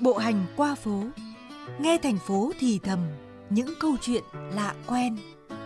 Bộ hành qua phố, nghe thành phố thì thầm những câu chuyện lạ quen.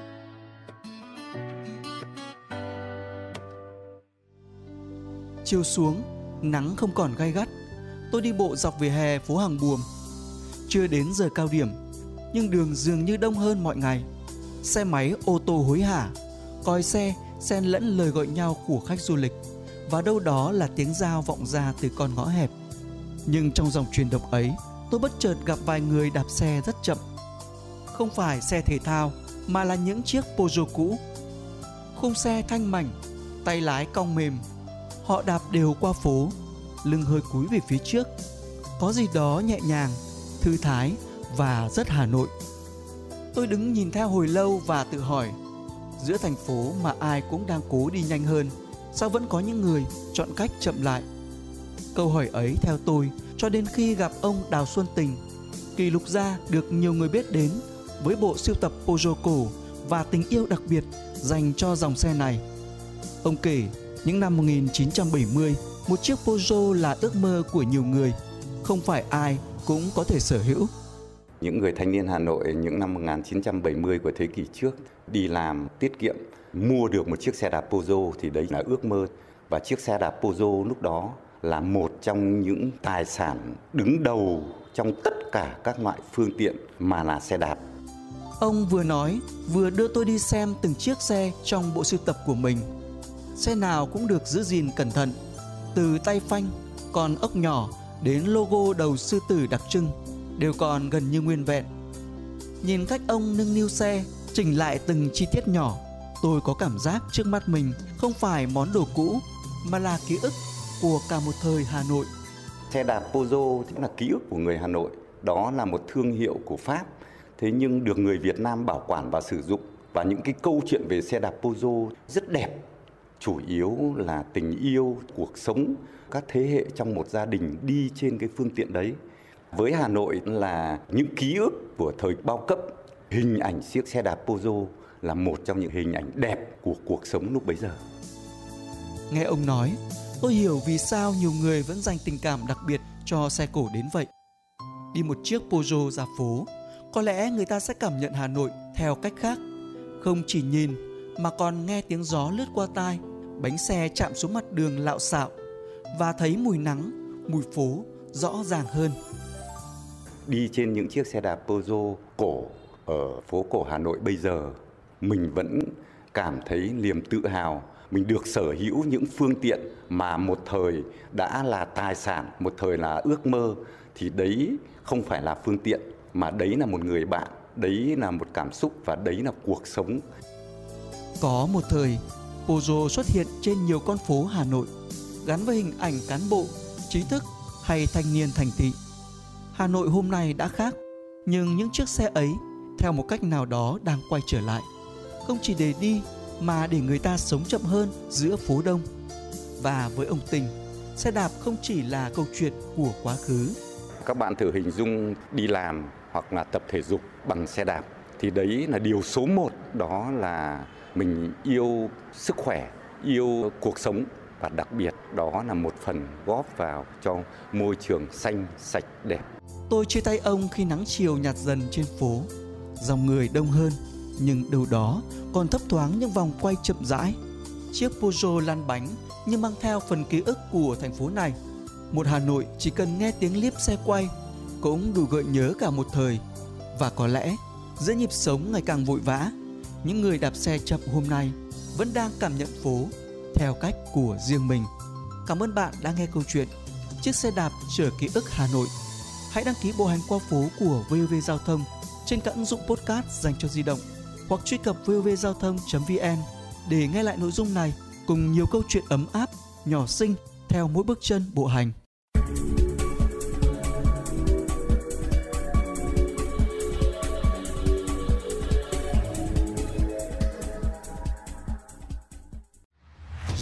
Chiều xuống, nắng không còn gay gắt. Tôi đi bộ dọc vỉa hè phố Hàng Buồm. Chưa đến giờ cao điểm, nhưng đường dường như đông hơn mọi ngày. Xe máy, ô tô hối hả, còi xe xen lẫn lời gọi nhau của khách du lịch, và đâu đó là tiếng rao vọng ra từ con ngõ hẹp. Nhưng trong dòng chuyển động ấy, tôi bất chợt gặp vài người đạp xe rất chậm. Không phải xe thể thao, mà là những chiếc Peugeot cũ. Khung xe thanh mảnh, tay lái cong mềm. Họ đạp đều qua phố, lưng hơi cúi về phía trước. Có gì đó nhẹ nhàng, thư thái và rất Hà Nội. Tôi đứng nhìn theo hồi lâu và tự hỏi, giữa thành phố mà ai cũng đang cố đi nhanh hơn, sao vẫn có những người chọn cách chậm lại? Câu hỏi ấy theo tôi cho đến khi gặp ông Đào Xuân Tình, kỷ lục gia được nhiều người biết đến với bộ sưu tập Peugeot cổ và tình yêu đặc biệt dành cho dòng xe này. Ông kể, những năm 1970, một chiếc Peugeot là ước mơ của nhiều người, không phải ai cũng có thể sở hữu. Những người thanh niên Hà Nội những năm 1970 của thế kỷ trước đi làm tiết kiệm, mua được một chiếc xe đạp Peugeot thì đấy là ước mơ. Và chiếc xe đạp Peugeot lúc đó là một trong những tài sản đứng đầu trong tất cả các loại phương tiện mà là xe đạp. Ông vừa nói, vừa đưa tôi đi xem từng chiếc xe trong bộ sưu tập của mình. Xe nào cũng được giữ gìn cẩn thận, từ tay phanh, con ốc nhỏ đến logo đầu sư tử đặc trưng, đều còn gần như nguyên vẹn. Nhìn cách ông nâng niu xe, chỉnh lại từng chi tiết nhỏ, tôi có cảm giác trước mắt mình không phải món đồ cũ, mà là ký ức của cả một thời Hà Nội. Xe đạp Peugeot chính là ký ức của người Hà Nội. Đó là một thương hiệu của Pháp, thế nhưng được người Việt Nam bảo quản và sử dụng. Và những cái câu chuyện về xe đạp Peugeot rất đẹp, chủ yếu là tình yêu, cuộc sống, các thế hệ trong một gia đình đi trên cái phương tiện đấy. Với Hà Nội là những ký ức của thời bao cấp, hình ảnh chiếc xe đạp Peugeot là một trong những hình ảnh đẹp của cuộc sống lúc bấy giờ. Nghe ông nói, tôi hiểu vì sao nhiều người vẫn dành tình cảm đặc biệt cho xe cổ đến vậy. Đi một chiếc Peugeot ra phố, có lẽ người ta sẽ cảm nhận Hà Nội theo cách khác. Không chỉ nhìn mà còn nghe tiếng gió lướt qua tai, bánh xe chạm xuống mặt đường lạo xạo, và thấy mùi nắng, mùi phố rõ ràng hơn. Đi trên những chiếc xe đạp Peugeot cổ ở phố cổ Hà Nội bây giờ, mình vẫn cảm thấy niềm tự hào. Mình được sở hữu những phương tiện mà một thời đã là tài sản, một thời là ước mơ. Thì đấy không phải là phương tiện, mà đấy là một người bạn, đấy là một cảm xúc và đấy là cuộc sống. Có một thời, Peugeot xuất hiện trên nhiều con phố Hà Nội, gắn với hình ảnh cán bộ, trí thức hay thanh niên thành thị. Hà Nội hôm nay đã khác, nhưng những chiếc xe ấy theo một cách nào đó đang quay trở lại, không chỉ để đi mà để người ta sống chậm hơn giữa phố đông. Và với ông Tình, xe đạp không chỉ là câu chuyện của quá khứ. Các bạn thử hình dung đi làm hoặc là tập thể dục bằng xe đạp, thì đấy là điều số một, đó là mình yêu sức khỏe, yêu cuộc sống, và đặc biệt đó là một phần góp vào cho môi trường xanh, sạch, đẹp. Tôi chia tay ông khi nắng chiều nhạt dần trên phố. Dòng người đông hơn, nhưng đâu đó còn thấp thoáng những vòng quay chậm rãi. Chiếc Peugeot lăn bánh như mang theo phần ký ức của thành phố này. Một Hà Nội chỉ cần nghe tiếng líp xe quay cũng đủ gợi nhớ cả một thời. Và có lẽ giữa nhịp sống ngày càng vội vã, những người đạp xe chậm hôm nay vẫn đang cảm nhận phố theo cách của riêng mình. Cảm ơn bạn đã nghe câu chuyện Chiếc xe đạp chở ký ức Hà Nội. Hãy đăng ký bộ hành qua phố của VOV Giao thông trên các ứng dụng podcast dành cho di động, hoặc truy cập vovgiao thông.vn để nghe lại nội dung này cùng nhiều câu chuyện ấm áp, nhỏ xinh theo mỗi bước chân bộ hành.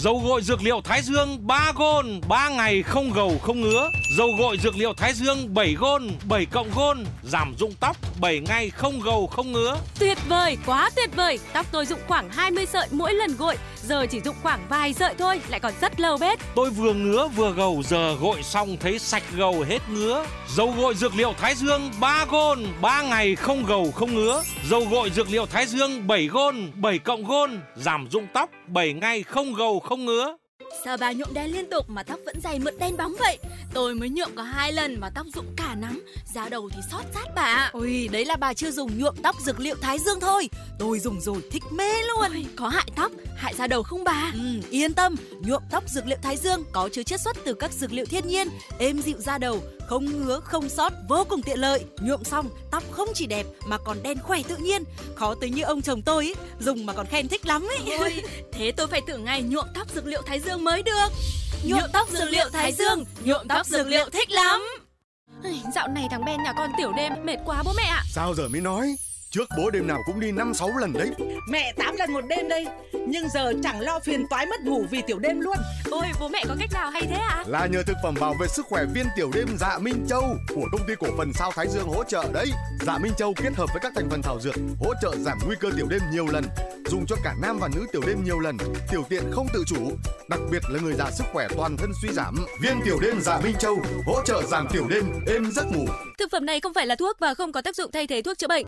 Dầu gội dược liệu Thái Dương 3 gôn, 3 ngày không gầu không ngứa. Dầu gội dược liệu Thái Dương 7 gôn, 7 cộng gôn, giảm rụng tóc 7 ngày không gầu không ngứa. Tuyệt vời, quá tuyệt vời. Tóc tôi rụng khoảng 20 sợi mỗi lần gội, giờ chỉ rụng khoảng vài sợi thôi, lại còn rất lâu bết. Tôi vừa ngứa vừa gầu, giờ gội xong thấy sạch gầu hết ngứa. Dầu gội dược liệu Thái Dương 3 gôn, 3 ngày không gầu không ngứa. Dầu gội dược liệu Thái Dương 7 gôn, 7 cộng gôn, giảm rụng tóc 7 ngày không gầu không ngứa. Sao bà nhuộm đen liên tục mà tóc vẫn dày mượt đen bóng vậy? Tôi mới nhuộm có 2 lần mà tóc rụng cả nắm, da đầu thì xót rát bà. Ôi, đấy là bà chưa dùng nhuộm tóc dược liệu Thái Dương thôi. Tôi dùng rồi thích mê luôn. Ôi, có hại tóc, hại da đầu không bà? Yên tâm, nhuộm tóc dược liệu Thái Dương có chứa chiết xuất từ các dược liệu thiên nhiên, êm dịu da đầu, không ngứa, không xót, vô cùng tiện lợi. Nhuộm xong, tóc không chỉ đẹp mà còn đen khỏe tự nhiên. Khó tính như ông chồng tôi ý, dùng mà còn khen thích lắm ấy. Ôi, thế tôi phải thử ngày nhuộm tóc dược liệu Thái Dương mới được. Nhuộm tóc dược liệu Thái Dương, nhuộm tóc dược liệu thích lắm. Dạo này thằng Ben nhà con tiểu đêm mệt quá bố mẹ ạ. Sao giờ mới nói? Trước bố đêm nào cũng đi 5-6 lần đấy. Mẹ 8 lần một đêm đây. Nhưng giờ chẳng lo phiền toái mất ngủ vì tiểu đêm luôn. Ôi, bố mẹ có cách nào hay thế ạ? Là nhờ thực phẩm bảo vệ sức khỏe viên tiểu đêm Dạ Minh Châu của công ty cổ phần Sao Thái Dương hỗ trợ đấy. Dạ Minh Châu kết hợp với các thành phần thảo dược hỗ trợ giảm nguy cơ tiểu đêm nhiều lần, dùng cho cả nam và nữ tiểu đêm nhiều lần, tiểu tiện không tự chủ, đặc biệt là người già sức khỏe toàn thân suy giảm. Viên tiểu đêm Dạ Minh Châu hỗ trợ giảm tiểu đêm, êm giấc ngủ. Thực phẩm này không phải là thuốc và không có tác dụng thay thế thuốc chữa bệnh.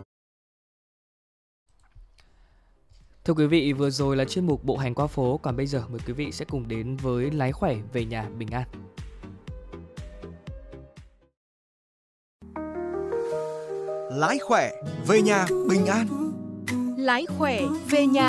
Thưa quý vị, vừa rồi là chuyên mục Bộ hành qua phố, còn bây giờ mời quý vị sẽ cùng đến với Lái khỏe về nhà bình an. Lái khỏe về nhà bình an. Lái khỏe về nhà